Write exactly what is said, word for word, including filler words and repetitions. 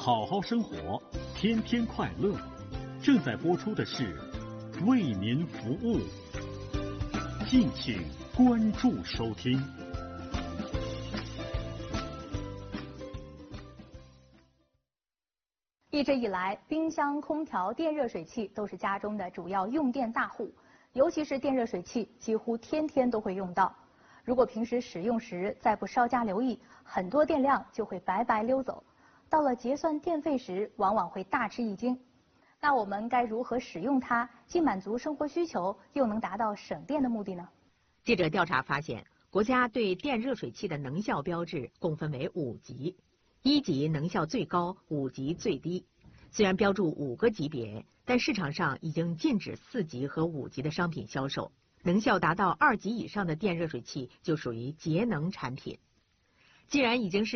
好好生活，天天快乐。正在播出的是为您服务，敬请关注收听。 一直以来，冰箱、空调、电热水器都是家中的主要用电大户，尤其是电热水器，几乎天天都会用到。如果平时使用时再不稍加留意，很多电量就会白白溜走。到了结算电费时，往往会大吃一惊。那我们该如何使用它，既满足生活需求，又能达到省电的目的呢？ 记者调查发现，国家对电热水器的能效标志共分为五级，一级能效最高，五级最低。虽然标注五个级别，但市场上已经禁止四级和五级的商品销售。能效达到二级以上的电热水器就属于节能产品。既然已经是